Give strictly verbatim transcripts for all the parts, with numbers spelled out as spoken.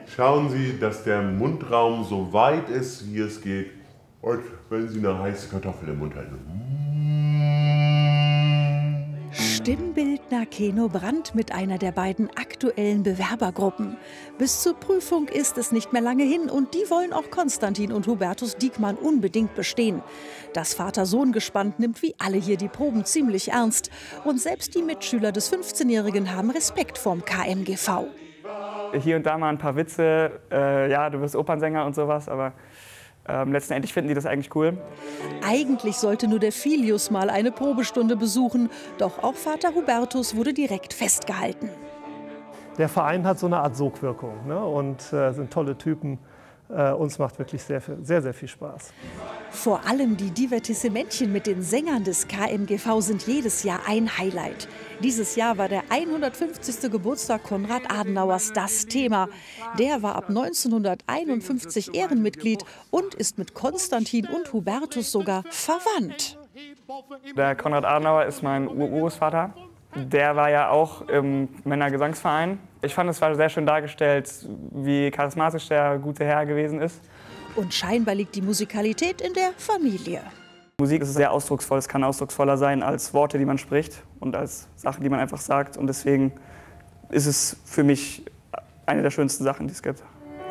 Schauen Sie, dass der Mundraum so weit ist, wie es geht. Und wenn Sie eine heiße Kartoffel im Mund halten. Stimmbildner Keno Brandt mit einer der beiden aktuellen Bewerbergruppen. Bis zur Prüfung ist es nicht mehr lange hin und die wollen auch Konstantin und Hubertus Diekmann unbedingt bestehen. Das Vater-Sohn-Gespann nimmt wie alle hier die Proben ziemlich ernst. Und selbst die Mitschüler des fünfzehnjährigen haben Respekt vorm K M G V. Hier und da mal ein paar Witze, äh, ja, du wirst Opernsänger und sowas, aber ähm, letztendlich finden die das eigentlich cool. Eigentlich sollte nur der Filius mal eine Probestunde besuchen, doch auch Vater Hubertus wurde direkt festgehalten. Der Verein hat so eine Art Sogwirkung, ne? Und äh, sind tolle Typen. Äh, uns macht wirklich sehr, sehr, sehr viel Spaß. Vor allem die Divertissementchen mit den Sängern des K M G V sind jedes Jahr ein Highlight. Dieses Jahr war der hundertfünfzigste Geburtstag Konrad Adenauers das Thema. Der war ab neunzehnhunderteinundfünfzig Ehrenmitglied und ist mit Konstantin und Hubertus sogar verwandt. Der Konrad Adenauer ist mein Urgroßvater. Der war ja auch im Männergesangsverein. Ich fand, es war sehr schön dargestellt, wie charismatisch der gute Herr gewesen ist. Und scheinbar liegt die Musikalität in der Familie. Musik ist sehr ausdrucksvoll, es kann ausdrucksvoller sein als Worte, die man spricht und als Sachen, die man einfach sagt. Und deswegen ist es für mich eine der schönsten Sachen, die es gibt.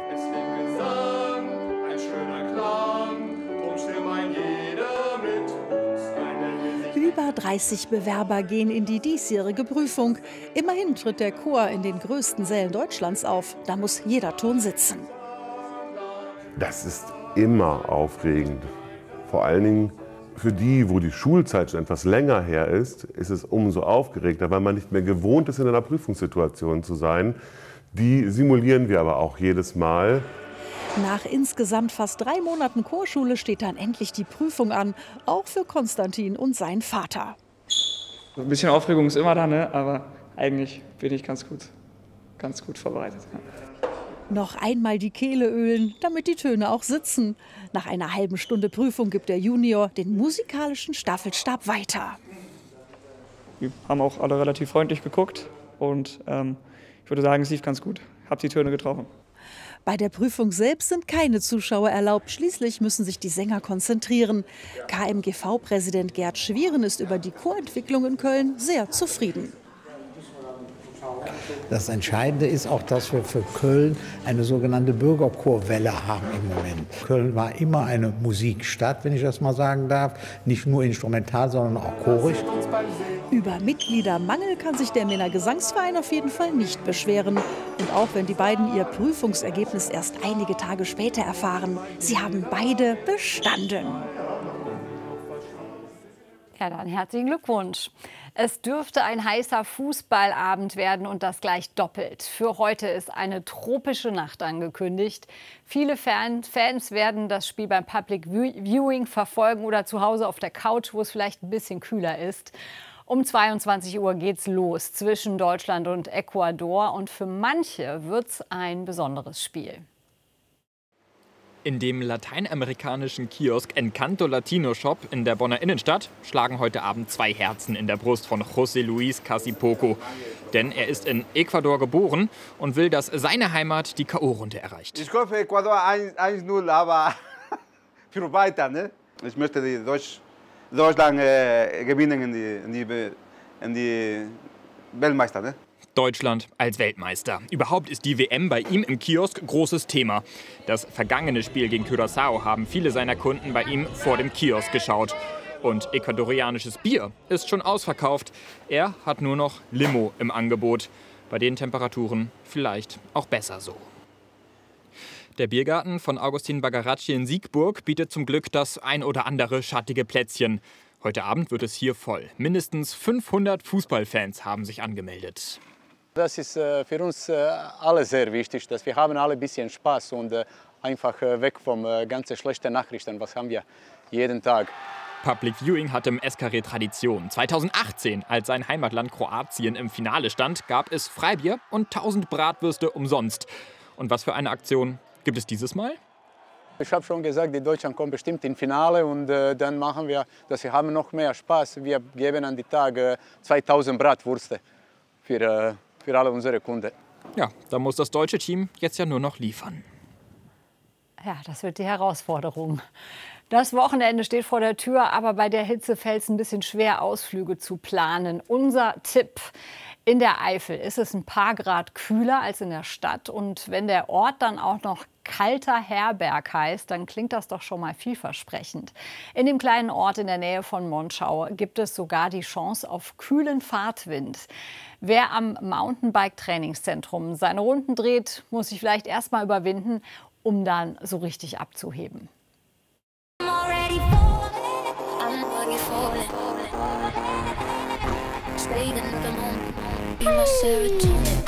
Über dreißig Bewerber gehen in die diesjährige Prüfung. Immerhin tritt der Chor in den größten Sälen Deutschlands auf. Da muss jeder Ton sitzen. Das ist immer aufregend. Vor allen Dingen für die, wo die Schulzeit schon etwas länger her ist, ist es umso aufgeregter, weil man nicht mehr gewohnt ist, in einer Prüfungssituation zu sein. Die simulieren wir aber auch jedes Mal. Nach insgesamt fast drei Monaten Chorschule steht dann endlich die Prüfung an, auch für Konstantin und seinen Vater. Ein bisschen Aufregung ist immer da, ne? Aber eigentlich bin ich ganz gut, ganz gut vorbereitet. Ja. Noch einmal die Kehle ölen, damit die Töne auch sitzen. Nach einer halben Stunde Prüfung gibt der Junior den musikalischen Staffelstab weiter. Die haben auch alle relativ freundlich geguckt und ähm, ich würde sagen, es lief ganz gut. Hab die Töne getroffen. Bei der Prüfung selbst sind keine Zuschauer erlaubt. Schließlich müssen sich die Sänger konzentrieren. K M G V-Präsident Gerd Schwieren ist über die Chorentwicklung in Köln sehr zufrieden. Das Entscheidende ist auch, dass wir für Köln eine sogenannte Bürgerchorwelle haben im Moment. Köln war immer eine Musikstadt, wenn ich das mal sagen darf. Nicht nur instrumental, sondern auch chorisch. Über Mitgliedermangel kann sich der Männergesangsverein auf jeden Fall nicht beschweren. Und auch wenn die beiden ihr Prüfungsergebnis erst einige Tage später erfahren, sie haben beide bestanden. Ja, dann herzlichen Glückwunsch. Es dürfte ein heißer Fußballabend werden und das gleich doppelt. Für heute ist eine tropische Nacht angekündigt. Viele Fan Fans werden das Spiel beim Public Viewing verfolgen oder zu Hause auf der Couch, wo es vielleicht ein bisschen kühler ist. Um zweiundzwanzig Uhr geht's los zwischen Deutschland und Ecuador und für manche wird's ein besonderes Spiel. In dem lateinamerikanischen Kiosk Encanto Latino Shop in der Bonner Innenstadt schlagen heute Abend zwei Herzen in der Brust von José Luis Casipoco. Denn er ist in Ecuador geboren und will, dass seine Heimat die K O-Runde erreicht. Ich hoffe, Ecuador eins null, aber für weiter, ne? Ich möchte die Deutsch, Deutschland äh, gewinnen in die, in die, in die Weltmeister, ne? Deutschland als Weltmeister. Überhaupt ist die W M bei ihm im Kiosk großes Thema. Das vergangene Spiel gegen Curaçao haben viele seiner Kunden bei ihm vor dem Kiosk geschaut. Und ecuadorianisches Bier ist schon ausverkauft. Er hat nur noch Limo im Angebot. Bei den Temperaturen vielleicht auch besser so. Der Biergarten von Augustin Bagaracci in Siegburg bietet zum Glück das ein oder andere schattige Plätzchen. Heute Abend wird es hier voll. Mindestens fünfhundert Fußballfans haben sich angemeldet. Das ist äh, für uns äh, alle sehr wichtig, dass wir haben alle ein bisschen Spaß und äh, einfach äh, weg vom äh, ganzen schlechten Nachrichten, was haben wir jeden Tag. Public Viewing hat im S K R Tradition. zweitausendachtzehn, als sein Heimatland Kroatien im Finale stand, gab es Freibier und tausend Bratwürste umsonst. Und was für eine Aktion gibt es dieses Mal? Ich habe schon gesagt, die Deutschland kommen bestimmt ins Finale und äh, dann machen wir, dass wir haben noch mehr Spaß. Wir geben an die Tage zweitausend Bratwürste für, äh, für alle unsere Kunden. Ja, da muss das deutsche Team jetzt ja nur noch liefern. Ja, das wird die Herausforderung. Das Wochenende steht vor der Tür, aber bei der Hitze fällt es ein bisschen schwer, Ausflüge zu planen. Unser Tipp: In der Eifel ist es ein paar Grad kühler als in der Stadt. Und wenn der Ort dann auch noch Kalter Herberg heißt, dann klingt das doch schon mal vielversprechend. In dem kleinen Ort in der Nähe von Monschau gibt es sogar die Chance auf kühlen Fahrtwind. Wer am Mountainbike-Trainingszentrum seine Runden dreht, muss sich vielleicht erst mal überwinden, um dann so richtig abzuheben. Be my serotonin.